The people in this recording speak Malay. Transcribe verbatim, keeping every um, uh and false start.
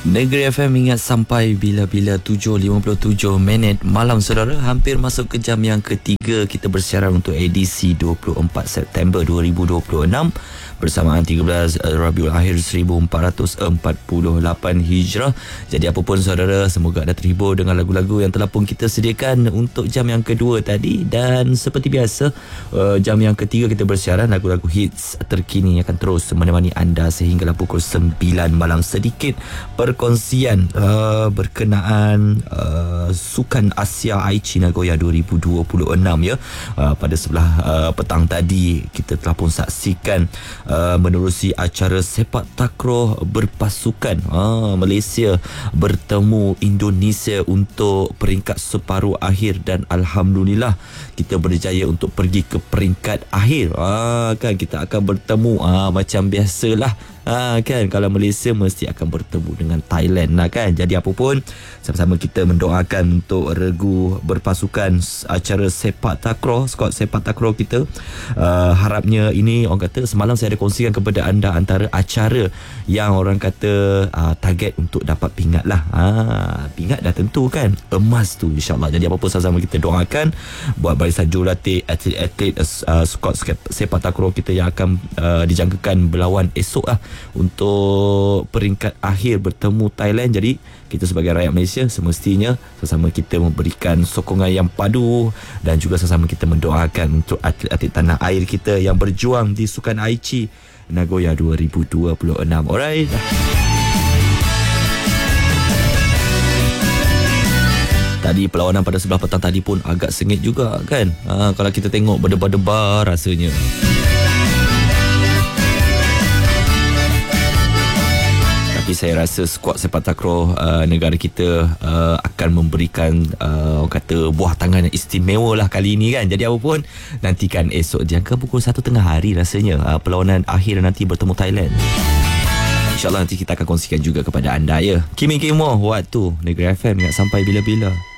Negeri F M ingat sampai bila-bila tujuh lima puluh tujuh minit malam saudara. Hampir masuk ke jam yang ketiga kita bersiaran untuk edisi dua puluh empat September dua ribu dua puluh enam bersamaan tiga belas Rabiul Akhir seribu empat ratus empat puluh lapan Hijrah. Jadi apapun saudara, semoga anda terhibur dengan lagu-lagu yang telah pun kita sediakan untuk jam yang kedua tadi. Dan seperti biasa, uh, jam yang ketiga kita bersiaran lagu-lagu hits terkini akan terus menemani anda sehinggalah pukul sembilan malam. Sedikit perkongsian uh, berkenaan uh, Sukan Asia Aichi Nagoya dua ribu dua puluh enam ya. Uh, pada sebelah uh, petang tadi kita telah pun saksikan uh, menerusi acara sepak takraw berpasukan. Uh, Malaysia bertemu Indonesia untuk peringkat separuh akhir dan alhamdulillah kita berjaya untuk pergi ke peringkat akhir. Uh, kan kita akan bertemu uh, macam biasalah. Ha, kan kalau Malaysia mesti akan bertemu dengan Thailand lah kan. Jadi apa pun sama-sama kita mendoakan untuk regu berpasukan acara sepak takraw, skuad sepak takraw kita. Uh, harapnya ini orang kata semalam saya ada kongsikan kepada anda antara acara yang orang kata uh, target untuk dapat pingat lah. Ha, pingat dah tentu kan, emas tu insyaAllah. Jadi apa pun sama-sama kita doakan buat barisan jurulatih atlet-atlet uh, skuad sepak takraw kita yang akan uh, dijangkakan berlawan esok lah untuk peringkat akhir bertemu Thailand. Jadi kita sebagai rakyat Malaysia semestinya sesama kita memberikan sokongan yang padu dan juga sesama kita mendoakan untuk atlet-atlet tanah air kita yang berjuang di Sukan Aichi Nagoya dua ribu dua puluh enam. Alright. Tadi perlawanan pada sebelah petang tadi pun agak sengit juga kan. Ha, kalau kita tengok berdebar-debar rasanya. Tapi saya rasa skuad sepak takraw uh, negara kita uh, akan memberikan uh, orang kata buah tangan yang istimewa lah kali ini kan. Jadi apa pun nantikan esok jangka pukul satu tengah hari rasanya uh, perlawanan akhir nanti bertemu Thailand. InsyaAllah nanti kita akan kongsikan juga kepada anda ya. Kimi Kimo waktu Negeri F M ingat sampai bila-bila.